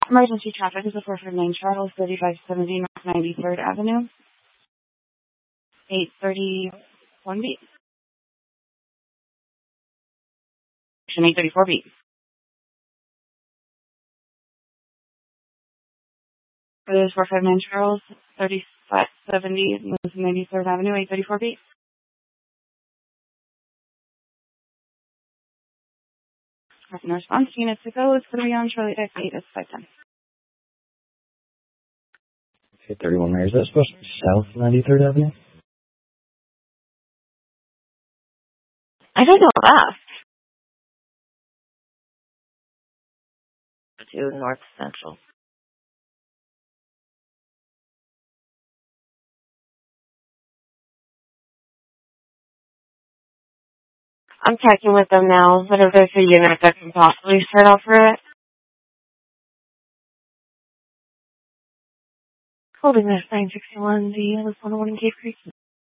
Emergency traffic is a 459 Charles, 3570 North 93rd Avenue. 831B. 834B. It is 459 Charles, 3570 North 93rd Avenue, 834B. Nothing response. Units to go. It's going to be on Charlie X8. It's 510. Okay, 31 there. Is that supposed to be South 93rd Avenue? I don't know that. To North Central. I'm checking with them now, but if there's a unit that can possibly start off for it. Holding this 961, the Alice 101 in Cave Creek.